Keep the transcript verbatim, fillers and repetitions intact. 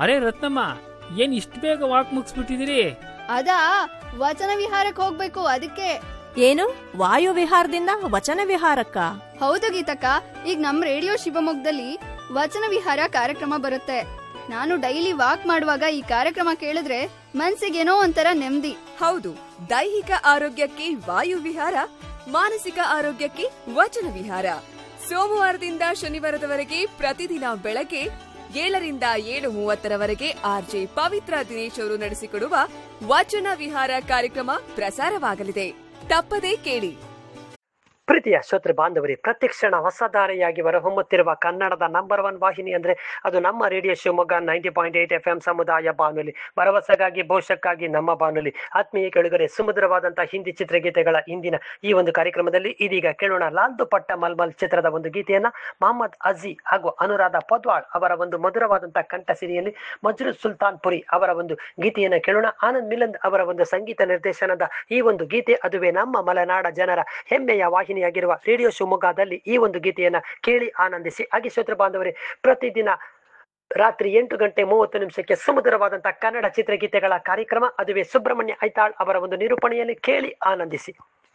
ಅರೆ ರತ್ನಮ್ಮ, ಏನ್ ಇಷ್ಟು ಬೇಗ ವಾಕ್ ಮುಗಿಸ್ಬಿಟ್ಟಿದಿರಿ? ಅದಾ, ವಚನ ವಿಹಾರಕ್ಕೆ ಹೋಗ್ಬೇಕು ಅದಕ್ಕೆ. ಏನು ವಾಯು ವಿಹಾರದಿಂದ ವಚನ ವಿಹಾರಕ್ಕ? ಹೌದು ಗೀತಕ್ಕ, ಈಗ ನಮ್ ರೇಡಿಯೋ ಶಿವಮೊಗ್ಗದಲ್ಲಿ ವಚನ ವಿಹಾರ ಕಾರ್ಯಕ್ರಮ ಬರುತ್ತೆ. ನಾನು ಡೈಲಿ ವಾಕ್ ಮಾಡುವಾಗ ಈ ಕಾರ್ಯಕ್ರಮ ಕೇಳಿದ್ರೆ ಮನ್ಸಿಗೇನೋ ಒಂಥರ ನೆಮ್ಮದಿ. ಹೌದು, ದೈಹಿಕ ಆರೋಗ್ಯಕ್ಕೆ ವಾಯು ವಿಹಾರ, ಮಾನಸಿಕ ಆರೋಗ್ಯಕ್ಕೆ ವಚನ ವಿಹಾರ. ಸೋಮವಾರದಿಂದ ಶನಿವಾರದವರೆಗೆ ಪ್ರತಿದಿನ ಬೆಳಗ್ಗೆ ಏಳರಿಂದ ಏಳು ಮೂವತ್ತರವರೆಗೆ ಆರ್ಜೆ ಪವಿತ್ರ ದಿನೇಶ್ ಅವರು ನಡೆಸಿಕೊಡುವ ವಚನ ವಿಹಾರ ಕಾರ್ಯಕ್ರಮ ಪ್ರಸಾರವಾಗಲಿದೆ. ತಪ್ಪದೇ ಕೇಳಿ. ಪ್ರೀತಿಯ ಶ್ರೋತೃ ಬಾಂಧವರೇ, ಪ್ರತಿಕ್ಷಣ ಹೊಸಧಾರೆಯಾಗಿ ಹೊರಹೊಮ್ಮುತ್ತಿರುವ ಕನ್ನಡದ ನಂಬರ್ ಒನ್ ವಾಹಿನಿ ಅಂದ್ರೆ ಅದು ನಮ್ಮ radio Shivamogga ninety point eight F M ಸಮುದಾಯ ಬಾನುಲಿ, ಭರವಸೆಗಾಗಿ ಭವಿಷ್ಯಕ್ಕಾಗಿ ನಮ್ಮ ಬಾನುಲಿ. ಆತ್ಮೀಯ ಕೆಳಗರೆ, ಸುಮಧುರವಾದಂತಹ ಹಿಂದಿ ಚಿತ್ರಗೀತೆಗಳ ಇಂದಿನ ಈ ಒಂದು ಕಾರ್ಯಕ್ರಮದಲ್ಲಿ ಇದೀಗ ಕೇಳೋಣ ಲಾಲ್ ದುಪಟ್ಟ ಮಲ್ಮಲ್ ಚಿತ್ರದ ಒಂದು ಗೀತೆಯನ್ನ ಮೊಹಮ್ಮದ್ ಅಜಿ ಹಾಗೂ ಅನುರಾಧ ಪದ್ವಾಳ್ ಅವರ ಒಂದು ಮಧುರವಾದಂತಹ ಕಂಠಸಿರಿಯಲ್ಲಿ ಮಜ್ರೂ ಸುಲ್ತಾನ್ ಪುರಿ ಅವರ ಒಂದು ಗೀತೆಯನ್ನ ಕೇಳೋಣ. ಆನಂದ್ ಮಿಲಂದ್ ಅವರ ಒಂದು ಸಂಗೀತ ನಿರ್ದೇಶನದ ಈ ಒಂದು ಗೀತೆ, ಅದುವೇ ನಮ್ಮ ಮಲೆನಾಡ ಜನರ ಹೆಮ್ಮೆಯ ವಾಹಿನಿ ಆಗಿರುವ ರೇಡಿಯೋ ಶಿವಮೊಗ್ಗದಲ್ಲಿ ಈ ಒಂದು ಗೀತೆಯನ್ನ ಕೇಳಿ ಆನಂದಿಸಿ. ಹಾಗೆ ಶ್ರೋತೃ ಬಾಂಧವರೇ, ಪ್ರತಿದಿನ ರಾತ್ರಿ ಎಂಟು ಗಂಟೆ ಮೂವತ್ತು ನಿಮಿಷಕ್ಕೆ ಸುಮಧುರವಾದಂತಹ ಕನ್ನಡ ಚಿತ್ರಗೀತೆಗಳ ಕಾರ್ಯಕ್ರಮ, ಅದುವೇ ಸುಬ್ರಹ್ಮಣ್ಯ ಐತಾಳ್ ಅವರ ಒಂದು ನಿರೂಪಣೆಯಲ್ಲಿ ಕೇಳಿ ಆನಂದಿಸಿ.